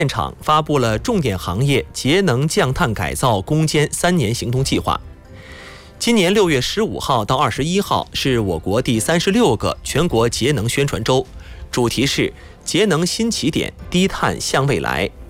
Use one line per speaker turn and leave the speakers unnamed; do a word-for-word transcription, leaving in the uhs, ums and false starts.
电厂发布了重点行业节能降碳改造攻坚三年行动计划。今年六月十五号到二十一号是我国第三十六个全国节能宣传周，主题是节能新起点，低碳向未来。